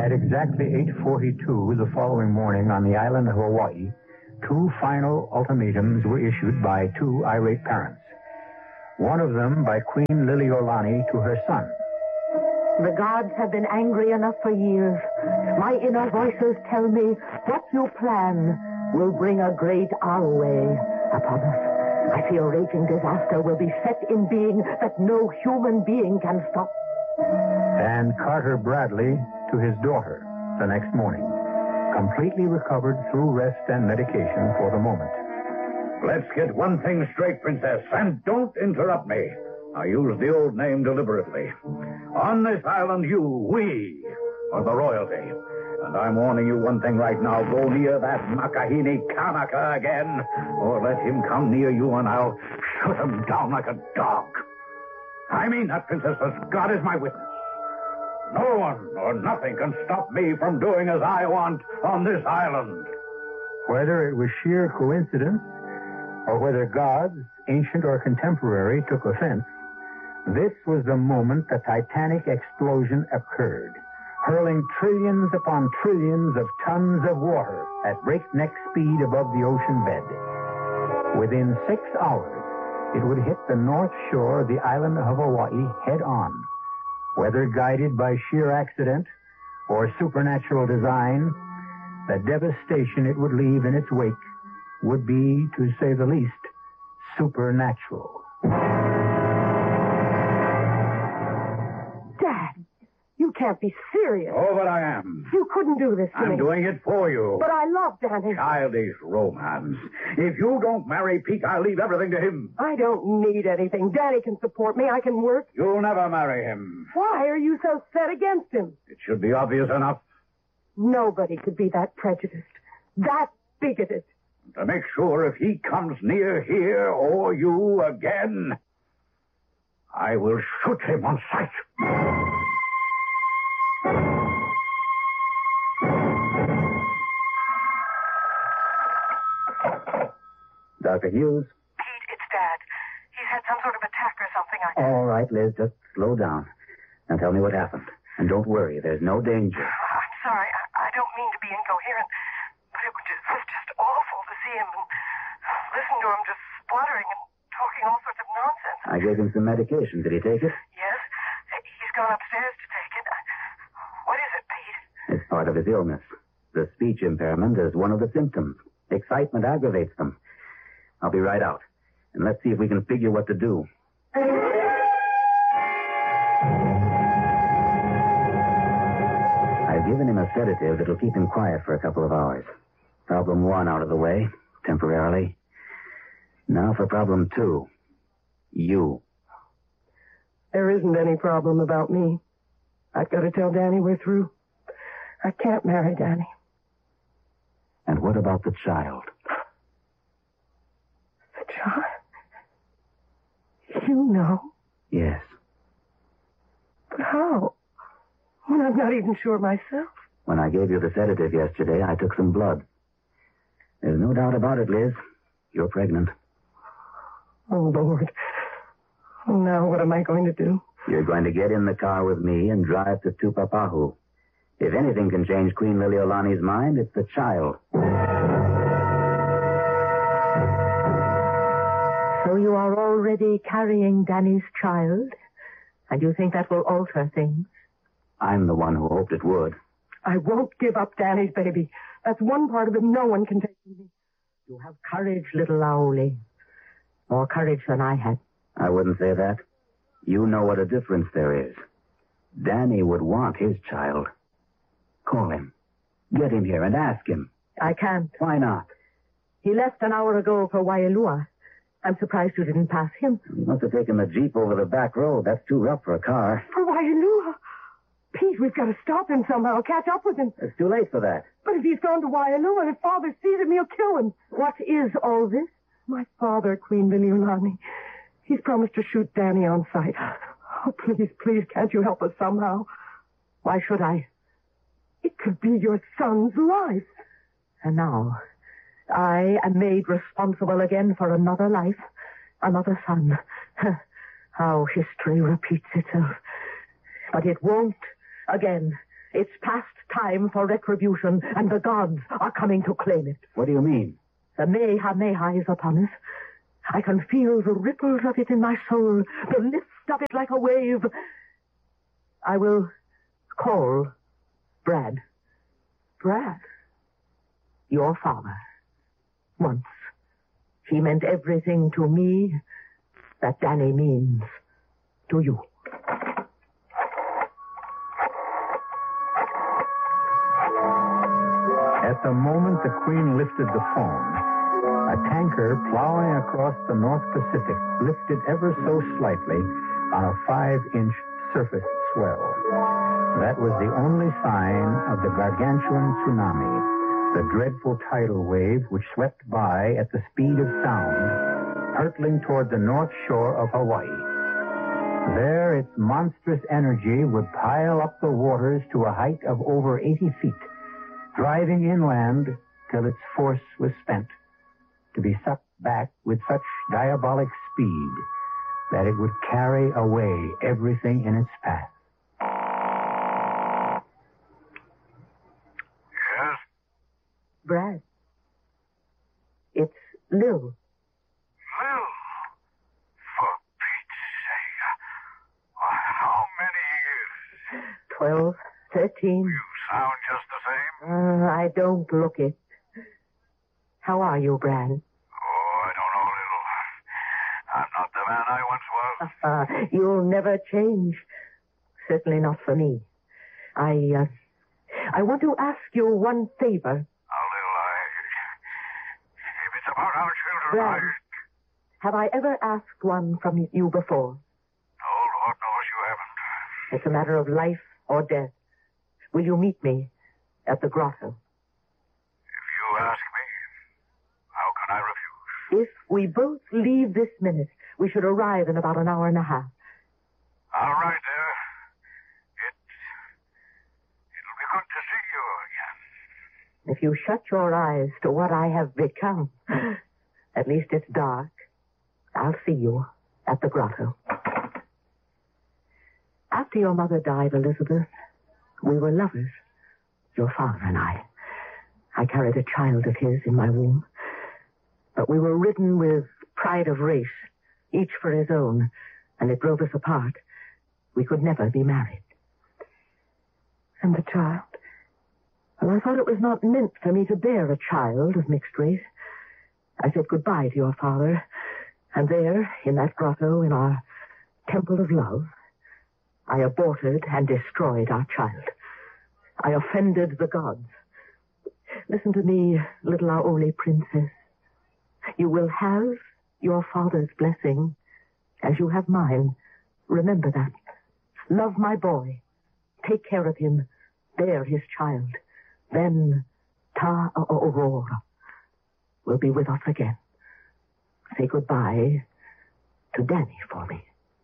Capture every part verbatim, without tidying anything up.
At exactly eight forty-two the following morning on the island of Hawaii, two final ultimatums were issued by two irate parents. One of them by Queen Liliolani to her son. The gods have been angry enough for years. My inner voices tell me what you plan will bring a great our way upon us. I fear raging disaster will be set in being that no human being can stop. And Carter Bradley to his daughter the next morning, completely recovered through rest and medication for the moment. Let's get one thing straight, Princess, and don't interrupt me. I use the old name deliberately. On this island, you, we, are the royalty. And I'm warning you one thing right now. Go near that Makahini Kanaka again, or let him come near you and I'll shoot him down like a dog. I mean that, Princess, as God is my witness. No one or nothing can stop me from doing as I want on this island. Whether it was sheer coincidence or whether gods, ancient or contemporary, took offense, this was the moment the Titanic explosion occurred, hurling trillions upon trillions of tons of water at breakneck speed above the ocean bed. Within six hours, it would hit the north shore of the island of Hawaii head on. Whether guided by sheer accident or supernatural design, the devastation it would leave in its wake would be, to say the least, supernatural. Dad, you can't be serious. Oh, but I am. You couldn't do this to I'm me. doing it for you. But I love Danny. Childish romance. If you don't marry Pete, I'll leave everything to him. I don't need anything. Danny can support me. I can work. You'll never marry him. Why are you so set against him? It should be obvious enough. Nobody could be that prejudiced, that bigoted. To make sure if he comes near here or you again, I will shoot him on sight. Doctor Hughes? Pete, it's Dad. He's had some sort of attack or something. I... All right, Liz, just slow down. Now tell me what happened. And don't worry, there's no danger. I'm sorry. I, I don't mean to be incoherent, but it was just, it was just awful to see him and listen to him just spluttering and talking all sorts of nonsense. I gave him some medication. Did he take it? Yes. He's gone upstairs to take it. What is it, Pete? It's part of his illness. The speech impairment is one of the symptoms. Excitement aggravates them. I'll be right out. And let's see if we can figure what to do. I've given him a sedative that'll keep him quiet for a couple of hours. Problem one out of the way, temporarily. Now for problem two. You. There isn't any problem about me. I've got to tell Danny we're through. I can't marry Danny. And what about the child? The child? You know? Yes. But how? When I'm not even sure myself. When I gave you the sedative yesterday, I took some blood. There's no doubt about it, Liz. You're pregnant. Oh, Lord. Now what am I going to do? You're going to get in the car with me and drive to Tupapahu. If anything can change Queen Liliolani's mind, it's the child. So you are already carrying Danny's child? And you think that will alter things? I'm the one who hoped it would. I won't give up Danny's baby. That's one part of it no one can take from me. You have courage, little Aoli. More courage than I had. I wouldn't say that. You know what a difference there is. Danny would want his child. Call him. Get him here and ask him. I can't. Why not? He left an hour ago for Waialua. I'm surprised you didn't pass him. He must have taken the Jeep over the back road. That's too rough for a car. For Waialua? Pete, we've got to stop him somehow, catch up with him. It's too late for that. But if he's gone to Waialua and if Father sees him, he'll kill him. What is all this? My father, Queen Liliolani. He's promised to shoot Danny on sight. Oh, please, please, can't you help us somehow? Why should I? It could be your son's life. And now, I am made responsible again for another life, another son. How history repeats itself. But it won't again. It's past time for retribution, and the gods are coming to claim it. What do you mean? The Mehameha is upon us. I can feel the ripples of it in my soul, the lift of it like a wave. I will call Brad. Brad? Your father. Once. He meant everything to me that Danny means to you. At the moment the Queen lifted the phone, a tanker plowing across the North Pacific lifted ever so slightly on a five-inch surface swell. That was the only sign of the gargantuan tsunami, the dreadful tidal wave which swept by at the speed of sound, hurtling toward the north shore of Hawaii. There, its monstrous energy would pile up the waters to a height of over eighty feet, driving inland till its force was spent, to be sucked back with such diabolic speed that it would carry away everything in its path. Yes? Brad. It's Lil. Lil? For Pete's sake. How many years? Twelve, thirteen. You sound just the same. Uh, I don't look it. How are you, Brad? Oh, I don't know, Lil. I'm not the man I once was. Uh, you'll never change. Certainly not for me. I, uh, I want to ask you one favor. Now, Lil, I... If it's about our children, Brad, I... have I ever asked one from you before? No, Lord knows you haven't. It's a matter of life or death. Will you meet me at the grotto? If you ask me, how can I refuse? If we both leave this minute, we should arrive in about an hour and a half. All right, dear. It's... It'll be good to see you again. If you shut your eyes to what I have become, at least it's dark, I'll see you at the grotto. After your mother died, Elizabeth, we were lovers, your father and I. I carried a child of his in my womb. But we were ridden with pride of race, each for his own, and it drove us apart. We could never be married. And the child? Well, I thought it was not meant for me to bear a child of mixed race. I said goodbye to your father, and there, in that grotto, in our temple of love, I aborted and destroyed our child. I offended the gods. Listen to me, little Aoli princess. You will have your father's blessing, as you have mine. Remember that. Love my boy. Take care of him. Bear his child. Then Ta-Aurora will be with us again. Say goodbye to Danny for me.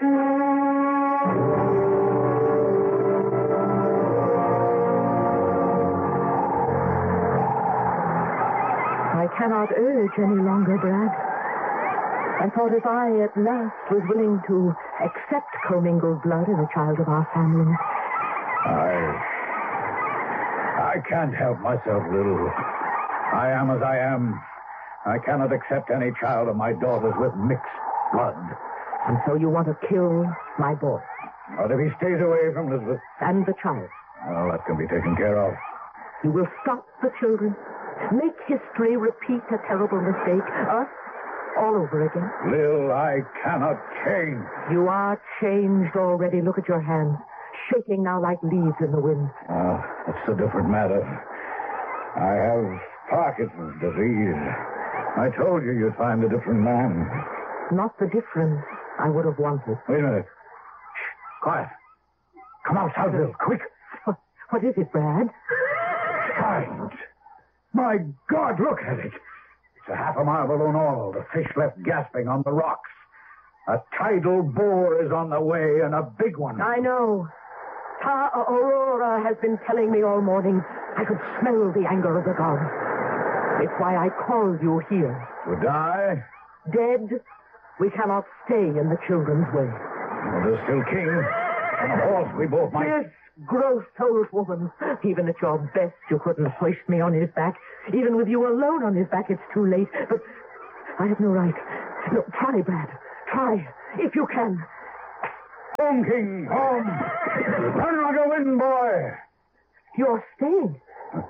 I cannot urge any longer, Brad. I thought if I at last was willing to accept commingled blood as a child of our family. I... I can't help myself, Lil. I am as I am. I cannot accept any child of my daughter's with mixed blood. And so you want to kill my boy. But if he stays away from Elizabeth... And the child. Well, that can be taken care of. You will stop the children. Make history repeat a terrible mistake. Us all over again. Lil, I cannot change. You are changed already. Look at your hands. Shaking now like leaves in the wind. Oh, that's a different matter. I have Parkinson's disease. I told you you'd find a different man. Not the difference I would have wanted. Wait a minute. Shh, quiet. Come outside, Lil, quick. What, what is it, Brad? Signs. My God, look at it. It's a half a mile below normal. The fish left gasping on the rocks. A tidal bore is on the way, and a big one. I know. Ta-Aurora has been telling me all morning. I could smell the anger of the gods. It's why I called you here. To die? Dead, we cannot stay in the children's way. Well, there's still King. On a horse we both might... This gross old woman. Even at your best, you couldn't hoist me on his back. Even with you alone on his back, it's too late. But I have no right. No, try, Brad. Try, if you can. Home, King, home. Run like a wind, boy. You're staying.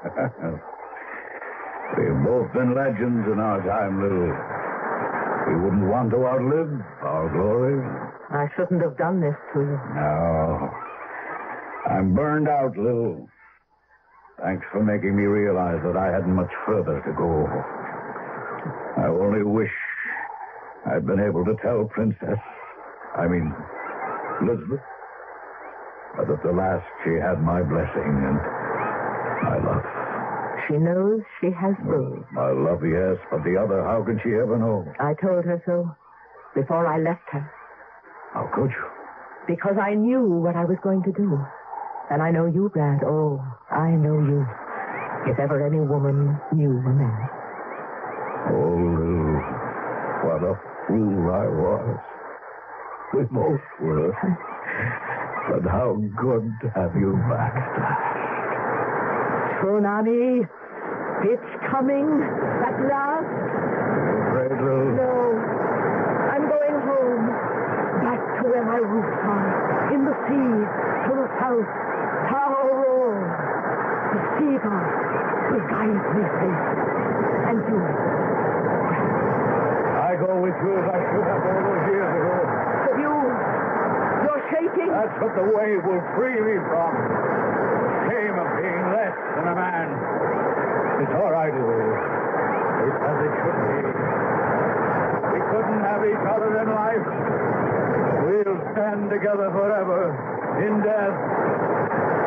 We've both been legends in our time, Lou. We wouldn't want to outlive our glory. I shouldn't have done this to you. No. I'm burned out, Lou. Thanks for making me realize that I hadn't much further to go. I only wish I'd been able to tell Princess, I mean, Elizabeth, that at the last she had my blessing and my love. She knows she has both. My love, yes, but the other, how can she ever know? I told her so before I left her. How could you? Because I knew what I was going to do. And I know you, Brad. Oh, I know you. If ever any woman knew a man. Oh, Lou, what a fool I was. We both were. But how good to have you back at last. Tsunami, it's coming at last. Afraid, Lou? No, I'm going home. Back to where my roots are. In the sea, to the south. Taoro. The sea god will guide me safe. And you. I go with you as I should have all those years ago. But you, you're shaking. That's what the wave will free me from. Shame of being less than a man. It's all right, Lou. It's as it should be. We couldn't have each other in life. We'll stand together forever in death.